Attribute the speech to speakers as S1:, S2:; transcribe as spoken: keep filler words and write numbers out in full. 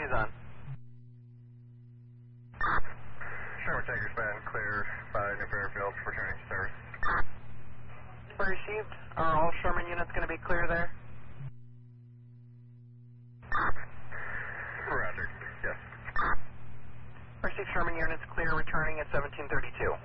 S1: He's on.
S2: Sherman Tanker's been cleared by New Fairfield for returning to service.
S1: Received. Are all Sherman units going to be clear there?
S2: Roger, yes.
S1: Received. Sherman units clear, returning at seventeen thirty-two.